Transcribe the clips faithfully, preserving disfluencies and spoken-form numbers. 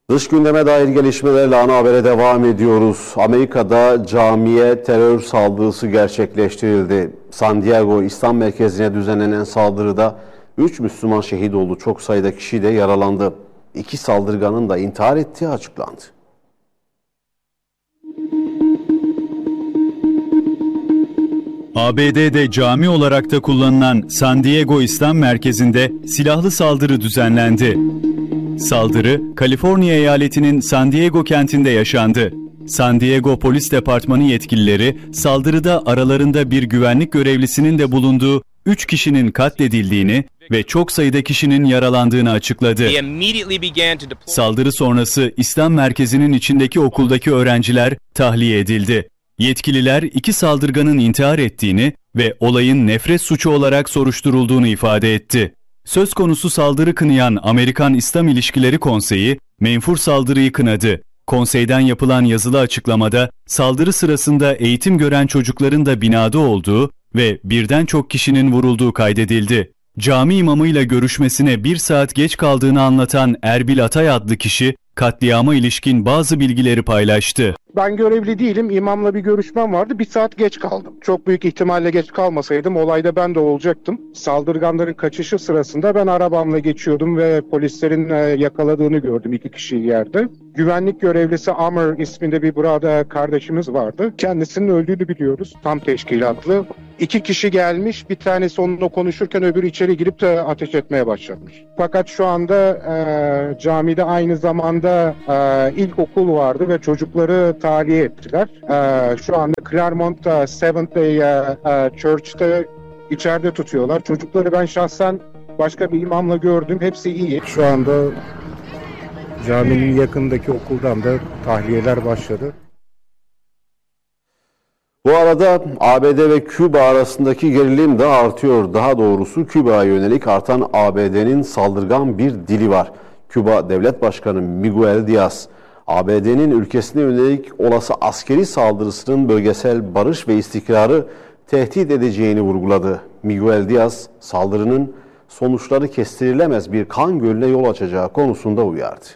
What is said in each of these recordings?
Dış gündeme dair gelişmelerle ana habere devam ediyoruz. Amerika'da camiye terör saldırısı gerçekleştirildi. San Diego İslam merkezine düzenlenen saldırıda üç Müslüman şehit oldu. Çok sayıda kişi de yaralandı. İki saldırganın da intihar ettiği açıklandı. A B D'de cami olarak da kullanılan San Diego İslam merkezinde silahlı saldırı düzenlendi. Saldırı, Kaliforniya eyaletinin San Diego kentinde yaşandı. San Diego Polis Departmanı yetkilileri saldırıda aralarında bir güvenlik görevlisinin de bulunduğu üç kişinin katledildiğini ve çok sayıda kişinin yaralandığını açıkladı. Saldırı sonrası İslam merkezinin içindeki okuldaki öğrenciler tahliye edildi. Yetkililer iki saldırganın intihar ettiğini ve olayın nefret suçu olarak soruşturulduğunu ifade etti. Söz konusu saldırı kınayan Amerikan İslam İlişkileri Konseyi, menfur saldırıyı kınadı. Konseyden yapılan yazılı açıklamada, saldırı sırasında eğitim gören çocukların da binada olduğu ve birden çok kişinin vurulduğu kaydedildi. Cami imamıyla görüşmesine bir saat geç kaldığını anlatan Erbil Atay adlı kişi, katliama ilişkin bazı bilgileri paylaştı. Ben görevli değilim. İmamla bir görüşmem vardı. Bir saat geç kaldım. Çok büyük ihtimalle geç kalmasaydım olayda ben de olacaktım. Saldırganların kaçışı sırasında ben arabamla geçiyordum ve polislerin yakaladığını gördüm iki kişiyi yerde. Güvenlik görevlisi Amr isminde bir burada kardeşimiz vardı. Kendisinin öldüğünü biliyoruz. Tam teşkilatlı. İki kişi gelmiş. Bir tanesi onunla konuşurken öbürü içeri girip de ateş etmeye başlamış. Fakat şu anda e, camide aynı zamanda e, ilkokul vardı ve çocukları tahliye ettiler. E, şu anda Claremont uh, Seventh Day uh, uh, Church'te içeride tutuyorlar. Çocukları ben şahsen başka bir imamla gördüm. Hepsi iyi. Şu anda caminin yakındaki okuldan da tahliyeler başladı. Bu arada A B D ve Küba arasındaki gerilim de artıyor. Daha doğrusu Küba'ya yönelik artan A B D'nin saldırgan bir dili var. Küba Devlet Başkanı Miguel Diaz, A B D'nin ülkesine yönelik olası askeri saldırısının bölgesel barış ve istikrarı tehdit edeceğini vurguladı. Miguel Diaz, saldırının sonuçları kestirilemez bir kan gölüne yol açacağı konusunda uyardı.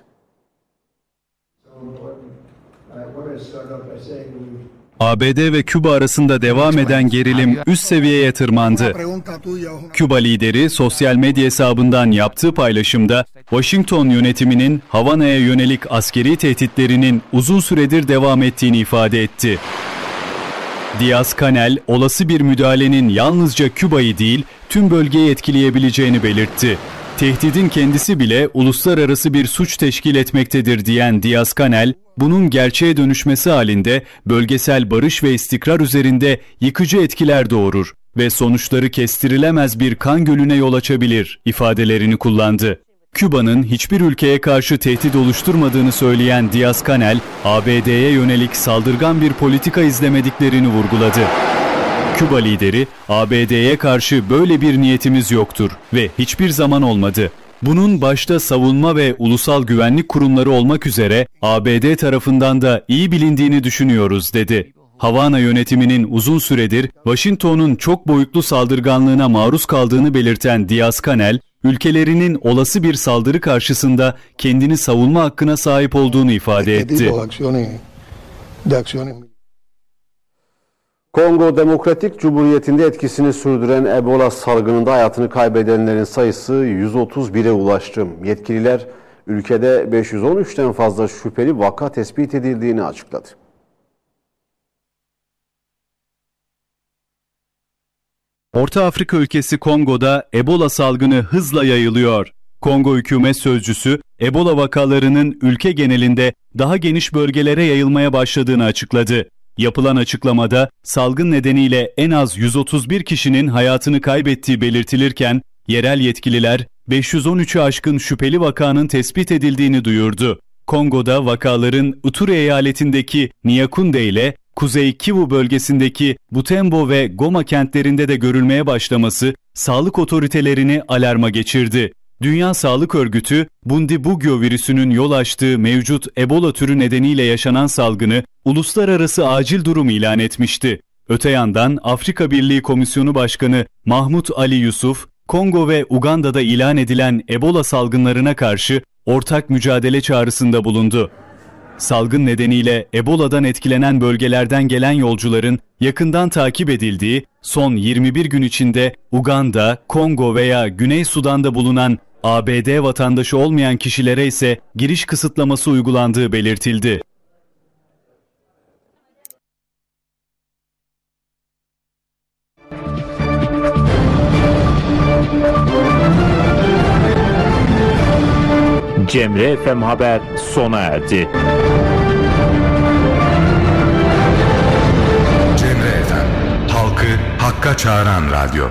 A B D ve Küba arasında devam eden gerilim üst seviyeye tırmandı. Küba lideri sosyal medya hesabından yaptığı paylaşımda Washington yönetiminin Havana'ya yönelik askeri tehditlerinin uzun süredir devam ettiğini ifade etti. Diaz-Canel olası bir müdahalenin yalnızca Küba'yı değil tüm bölgeyi etkileyebileceğini belirtti. Tehdidin kendisi bile uluslararası bir suç teşkil etmektedir diyen Diaz-Canel, bunun gerçeğe dönüşmesi halinde bölgesel barış ve istikrar üzerinde yıkıcı etkiler doğurur ve sonuçları kestirilemez bir kan gölüne yol açabilir ifadelerini kullandı. Küba'nın hiçbir ülkeye karşı tehdit oluşturmadığını söyleyen Diaz-Canel, A B D'ye yönelik saldırgan bir politika izlemediklerini vurguladı. Küba lideri, A B D'ye karşı böyle bir niyetimiz yoktur ve hiçbir zaman olmadı. Bunun başta savunma ve ulusal güvenlik kurumları olmak üzere A B D tarafından da iyi bilindiğini düşünüyoruz, dedi. Havana yönetiminin uzun süredir Washington'un çok boyutlu saldırganlığına maruz kaldığını belirten Diaz-Canel, ülkelerinin olası bir saldırı karşısında kendini savunma hakkına sahip olduğunu ifade etti. Kongo Demokratik Cumhuriyeti'nde etkisini sürdüren Ebola salgınında hayatını kaybedenlerin sayısı yüz otuz bire ulaştı. Yetkililer ülkede beş yüz on üçten fazla şüpheli vaka tespit edildiğini açıkladı. Orta Afrika ülkesi Kongo'da Ebola salgını hızla yayılıyor. Kongo hükümet sözcüsü, Ebola vakalarının ülke genelinde daha geniş bölgelere yayılmaya başladığını açıkladı. Yapılan açıklamada salgın nedeniyle en az yüz otuz bir kişinin hayatını kaybettiği belirtilirken, yerel yetkililer beş yüz on üçü aşkın şüpheli vakanın tespit edildiğini duyurdu. Kongo'da vakaların Ituri eyaletindeki Niakunde ile Kuzey Kivu bölgesindeki Butembo ve Goma kentlerinde de görülmeye başlaması sağlık otoritelerini alarma geçirdi. Dünya Sağlık Örgütü, Bundibugyo virüsünün yol açtığı mevcut Ebola türü nedeniyle yaşanan salgını uluslararası acil durum ilan etmişti. Öte yandan Afrika Birliği Komisyonu Başkanı Mahmut Ali Yusuf, Kongo ve Uganda'da ilan edilen Ebola salgınlarına karşı ortak mücadele çağrısında bulundu. Salgın nedeniyle Ebola'dan etkilenen bölgelerden gelen yolcuların yakından takip edildiği, son yirmi bir gün içinde Uganda, Kongo veya Güney Sudan'da bulunan A B D vatandaşı olmayan kişilere ise giriş kısıtlaması uygulandığı belirtildi. Cemre F M Haber sona erdi. Cemre F M, halkı hakka çağıran radyo.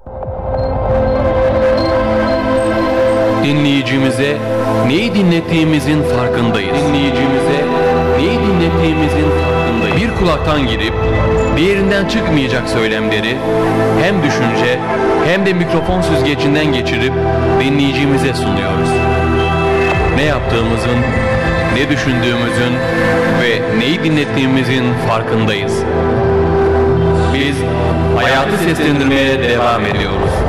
Dinleyicimize neyi dinlettiğimizin farkındayız. Dinleyicimize neyi dinlettiğimizin farkındayız. Bir kulaktan girip diğerinden çıkmayacak söylemleri hem düşünce hem de mikrofon süzgecinden geçirip dinleyicimize sunuyoruz. Ne yaptığımızın, ne düşündüğümüzün ve neyi dinlettiğimizin farkındayız. Biz hayatı seslendirmeye devam ediyoruz.